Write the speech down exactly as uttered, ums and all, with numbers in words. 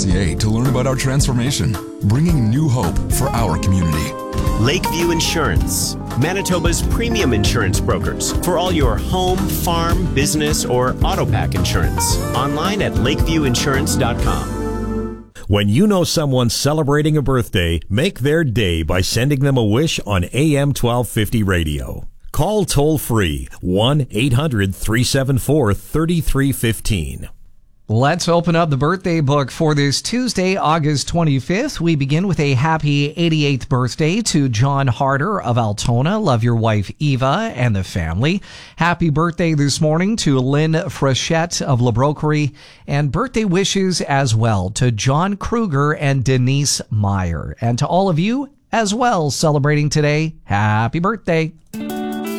c a to learn about our transformation, bringing new hope for our community. Lakeview Insurance, Manitoba's premium insurance brokers for all your home, farm, business, or auto pack insurance. Online at lakeview insurance dot com. When you know someone's celebrating a birthday, make their day by sending them a wish on A M twelve fifty radio. Call toll-free one eight hundred three seven four three three one five. Let's open up the birthday book for this Tuesday, August twenty-fifth. We begin with a happy eighty-eighth birthday to John Harder of Altona. Love your wife, Eva, and the family. Happy birthday this morning to Lynn Frechette of La Broquerie. And birthday wishes as well to John Kruger and Denise Meyer. And to all of you as well celebrating today, happy birthday.